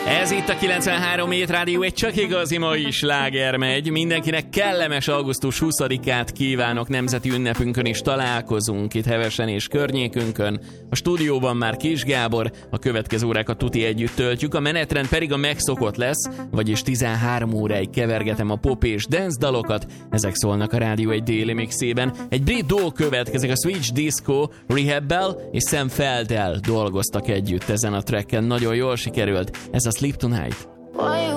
Ez itt a 93 Hét Rádió, egy csak igazi mai sláger megy. Mindenkinek kellemes augusztus 20-át kívánok, nemzeti ünnepünkön is találkozunk itt Hevesen és környékünkön. A stúdióban már Kis Gábor, a következő órákat tuti együtt töltjük, a menetrend pedig a megszokott lesz, vagyis 13 óráig kevergetem a pop és dance dalokat, ezek szólnak a Rádió egy déli mixében. Egy brit duo következik, a Switch Disco, Rehabbel és Sam Felddel dolgoztak együtt ezen a tracken, nagyon jól sikerült, ez a Sleep Tonight. Why you